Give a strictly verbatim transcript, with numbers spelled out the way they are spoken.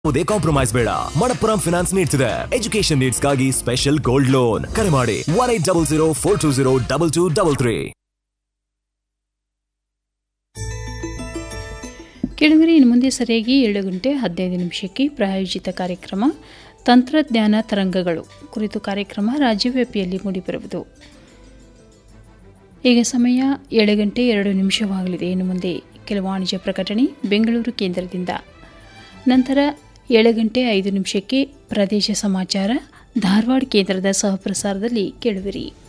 ಯಾವುದೇ ಕಾಂಪ್ರಮೈಸ್ ಬೇಡ. ಮಣಪ್ಪುರಂ ಫಿನಾನ್ಸ್ ನೀಡ್ತಿದೆ ಎಜುಕೇಶನ್ ನೀಡ್ಸ್ ಗಾಗಿ ಸ್ಪೆಷಲ್ ಗೋಲ್ಡ್ ಲೋನ್. ಕರೆ ಮಾಡಿ one eight double zero four two zero double two double three. ಕೆಳಗರೆ ಇನ್ನು ಮುಂದೆ ಸರಿಯಾಗಿ ಏಳು ಗಂಟೆ ಹದಿನೈದು ನಿಮಿಷಕ್ಕೆ ಪ್ರಾಯೋಜಿತ ಕಾರ್ಯಕ್ರಮ ತಂತ್ರಜ್ಞಾನ ತರಂಗಗಳು ಕುರಿತು ಕಾರ್ಯಕ್ರಮ ರಾಜ್ಯವ್ಯಾಪಿಯಲ್ಲಿ ಮೂಡಿಬರುವುದು. ಈಗ ಸಮಯ ಏಳು ಗಂಟೆ ಎರಡು ನಿಮಿಷವಾಗಲಿದೆ. ಇನ್ನು ಮುಂದೆ ಕೆಲವು ವಾಣಿಜ್ಯ ಪ್ರಕಟಣೆ ಬೆಂಗಳೂರು ಕೇಂದ್ರದಿಂದ. ನಂತರ ಏಳು ಗಂಟೆ ಐದು ನಿಮಿಷಕ್ಕೆ ಪ್ರದೇಶ ಸಮಾಚಾರ ಧಾರವಾಡ ಕೇಂದ್ರದ ಸಹಪ್ರಸಾರದಲ್ಲಿ ಕೇಳುವಿರಿ.